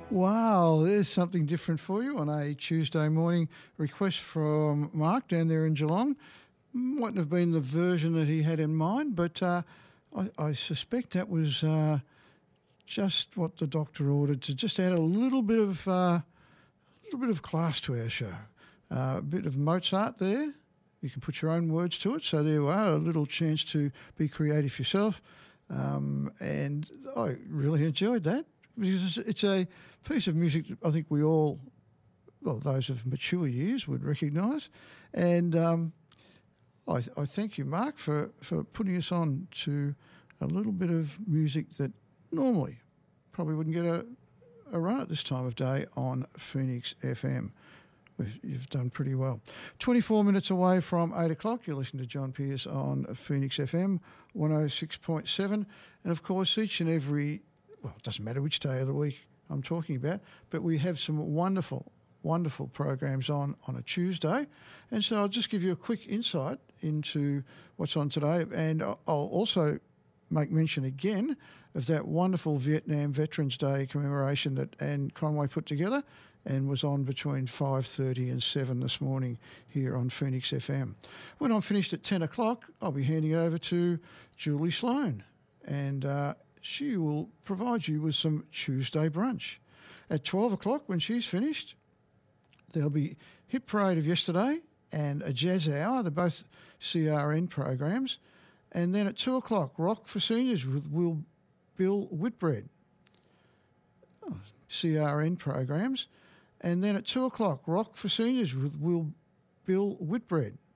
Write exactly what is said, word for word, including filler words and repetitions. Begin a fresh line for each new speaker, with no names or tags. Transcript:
Wow, there's something different for you on a Tuesday morning. Request from Mark down there in Geelong. Mightn't have been the version that he had in mind, but uh, I, I suspect that was uh, just what the doctor ordered, to just add a little bit of uh, a little bit of class to our show. Uh, a bit of Mozart there. You can put your own words to it. So there you are, a little chance to be creative yourself. Um, and I really enjoyed that, because it's a piece of music that I think we all, well, those of mature years would recognise. And um, I, I thank you, Mark, for, for putting us on to a little bit of music that normally probably wouldn't get a, a run at this time of day on Phoenix F M. You've done pretty well. twenty-four minutes away from eight o'clock, you're listening to John Pierce on Phoenix F M one oh six point seven. And, of course, each and every, well, it doesn't matter which day of the week I'm talking about, but we have some wonderful, wonderful programs on on a Tuesday. And so I'll just give you a quick insight into what's on today. And I'll also make mention again of that wonderful Vietnam Veterans Day commemoration that Anne Conway put together and was on between five thirty and seven this morning here on Phoenix F M. When I'm finished at ten o'clock, I'll be handing over to Julie Sloan, and uh, she will provide you with some Tuesday brunch. At twelve o'clock, when she's finished, there'll be Hit Parade of Yesterday and a Jazz Hour. They're both C R N programs. And then at two o'clock, Rock for Seniors with Will Bill Whitbread. Oh, C R N programs. And then at two o'clock, Rock for Seniors with Will Bill Whitbread.